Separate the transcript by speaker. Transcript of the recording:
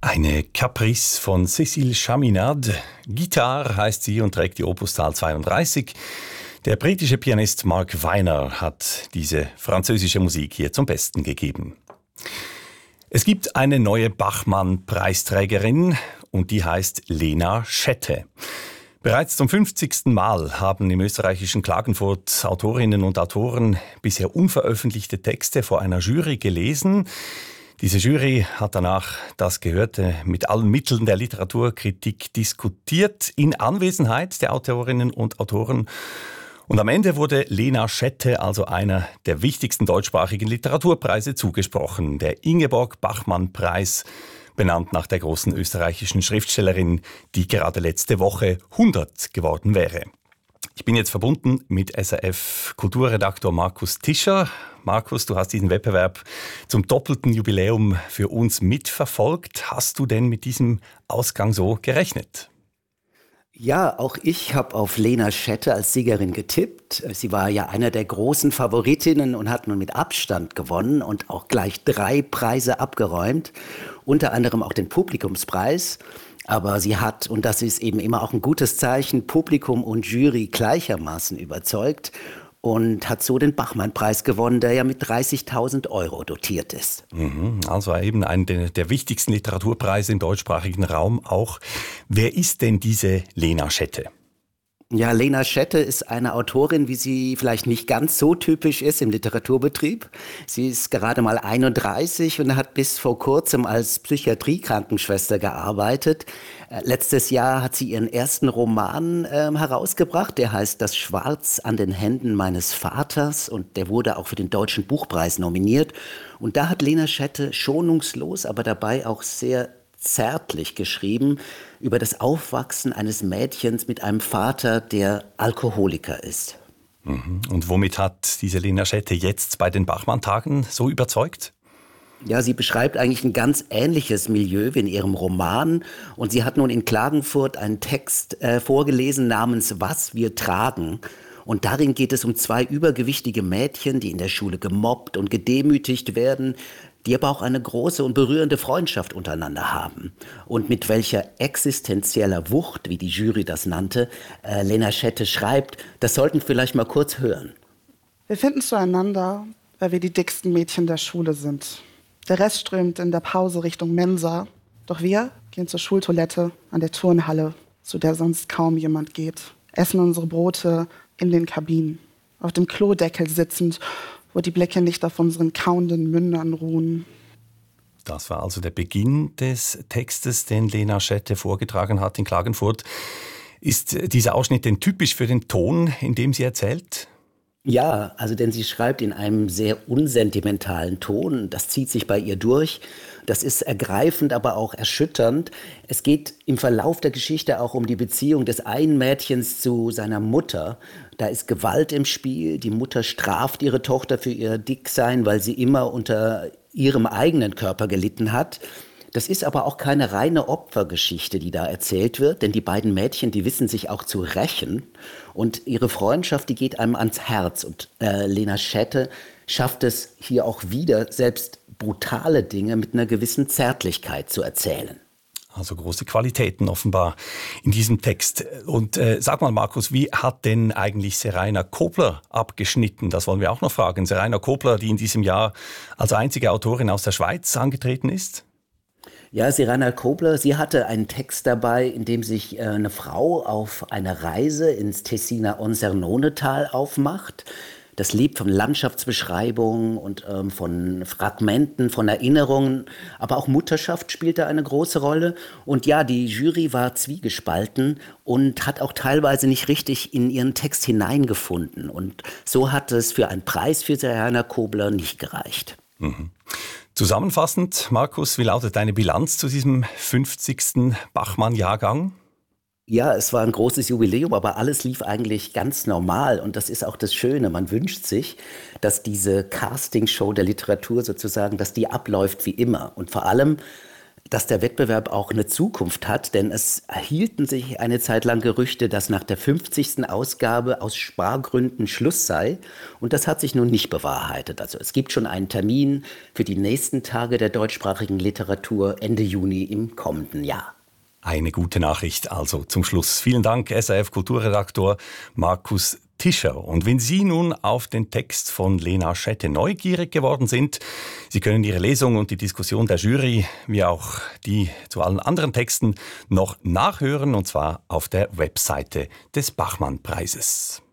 Speaker 1: Eine Caprice von Cécile Chaminade. Guitare heißt sie und trägt die Opuszahl 32. Der britische Pianist Mark Weiner hat diese französische Musik hier zum Besten gegeben. Es gibt eine neue Bachmann-Preisträgerin und die heißt Lena Schette. Bereits zum 50. Mal haben im österreichischen Klagenfurt Autorinnen und Autoren bisher unveröffentlichte Texte vor einer Jury gelesen. Diese Jury hat danach das Gehörte mit allen Mitteln der Literaturkritik diskutiert, in Anwesenheit der Autorinnen und Autoren. Und am Ende wurde Lena Schette also einer der wichtigsten deutschsprachigen Literaturpreise zugesprochen, der Ingeborg-Bachmann-Preis, benannt nach der großen österreichischen Schriftstellerin, die gerade letzte Woche 100 geworden wäre. Ich bin jetzt verbunden mit SRF-Kulturredaktor Markus Tischer. Markus, du hast diesen Wettbewerb zum doppelten Jubiläum für uns mitverfolgt. Hast du denn mit diesem Ausgang so gerechnet?
Speaker 2: Ja, auch ich habe auf Lena Schette als Siegerin getippt. Sie war ja einer der großen Favoritinnen und hat nun mit Abstand gewonnen und auch gleich 3 Preise abgeräumt, unter anderem auch den Publikumspreis. Aber sie hat, und das ist eben immer auch ein gutes Zeichen, Publikum und Jury gleichermaßen überzeugt und hat so den Bachmann-Preis gewonnen, der ja mit 30.000 € dotiert ist.
Speaker 1: Also eben einer der wichtigsten Literaturpreise im deutschsprachigen Raum auch. Wer ist denn diese Lena Schette?
Speaker 2: Ja, Lena Schette ist eine Autorin, wie sie vielleicht nicht ganz so typisch ist im Literaturbetrieb. Sie ist gerade mal 31 und hat bis vor kurzem als Psychiatriekrankenschwester gearbeitet. Letztes Jahr hat sie ihren ersten Roman herausgebracht, der heißt Das Schwarz an den Händen meines Vaters und der wurde auch für den Deutschen Buchpreis nominiert. Und da hat Lena Schette schonungslos, aber dabei auch sehr zärtlich geschrieben über das Aufwachsen eines Mädchens mit einem Vater, der Alkoholiker ist.
Speaker 1: Und womit hat diese Lena Schette jetzt bei den Bachmann-Tagen so überzeugt?
Speaker 2: Ja, sie beschreibt eigentlich ein ganz ähnliches Milieu wie in ihrem Roman. Und sie hat nun in Klagenfurt einen Text vorgelesen namens Was wir tragen. Und darin geht es um 2 übergewichtige Mädchen, die in der Schule gemobbt und gedemütigt werden, die aber auch eine große und berührende Freundschaft untereinander haben. Und mit welcher existenzieller Wucht, wie die Jury das nannte, Lena Schette schreibt, das sollten wir vielleicht mal kurz hören.
Speaker 3: Wir finden zueinander, weil wir die dicksten Mädchen der Schule sind. Der Rest strömt in der Pause Richtung Mensa. Doch wir gehen zur Schultoilette an der Turnhalle, zu der sonst kaum jemand geht. Essen unsere Brote in den Kabinen. Auf dem Klodeckel sitzend, wo die Blicke nicht auf unseren kauenden Mündern ruhen.
Speaker 1: Das war also der Beginn des Textes, den Lena Schette vorgetragen hat in Klagenfurt. Ist dieser Ausschnitt denn typisch für den Ton, in dem sie erzählt?
Speaker 2: Ja, also denn sie schreibt in einem sehr unsentimentalen Ton. Das zieht sich bei ihr durch. Das ist ergreifend, aber auch erschütternd. Es geht im Verlauf der Geschichte auch um die Beziehung des einen Mädchens zu seiner Mutter. Da ist Gewalt im Spiel. Die Mutter straft ihre Tochter für ihr Dicksein, weil sie immer unter ihrem eigenen Körper gelitten hat. Das ist aber auch keine reine Opfergeschichte, die da erzählt wird, denn die beiden Mädchen, die wissen sich auch zu rächen und ihre Freundschaft, die geht einem ans Herz und Lena Schette schafft es hier auch wieder, selbst brutale Dinge mit einer gewissen Zärtlichkeit zu erzählen.
Speaker 1: Also große Qualitäten offenbar in diesem Text. Und sag mal, Markus, wie hat denn eigentlich Seraina Kobler abgeschnitten? Das wollen wir auch noch fragen. Seraina Kobler, die in diesem Jahr als einzige Autorin aus der Schweiz angetreten ist?
Speaker 2: Ja, Seraina Kobler, sie hatte einen Text dabei, in dem sich eine Frau auf eine Reise ins Tessiner Onsernone-Tal aufmacht. Das lebt von Landschaftsbeschreibungen und von Fragmenten, von Erinnerungen. Aber auch Mutterschaft spielt da eine große Rolle. Und ja, die Jury war zwiegespalten und hat auch teilweise nicht richtig in ihren Text hineingefunden. Und so hat es für einen Preis für Seraina Kobler nicht gereicht.
Speaker 1: Zusammenfassend, Markus, wie lautet deine Bilanz zu diesem 50. Bachmann-Jahrgang?
Speaker 2: Ja, es war ein großes Jubiläum, aber alles lief eigentlich ganz normal. Und das ist auch das Schöne. Man wünscht sich, dass diese Castingshow der Literatur sozusagen, dass die abläuft wie immer. Und vor allem dass der Wettbewerb auch eine Zukunft hat, denn es hielten sich eine Zeit lang Gerüchte, dass nach der 50. Ausgabe aus Spargründen Schluss sei. Und das hat sich nun nicht bewahrheitet. Also es gibt schon einen Termin für die nächsten Tage der deutschsprachigen Literatur Ende Juni im kommenden Jahr.
Speaker 1: Eine gute Nachricht also zum Schluss. Vielen Dank, SRF-Kulturredaktor Markus Tischer. Und wenn Sie nun auf den Text von Lena Schette neugierig geworden sind, Sie können Ihre Lesung und die Diskussion der Jury, wie auch die zu allen anderen Texten, noch nachhören, und zwar auf der Webseite des Bachmann-Preises.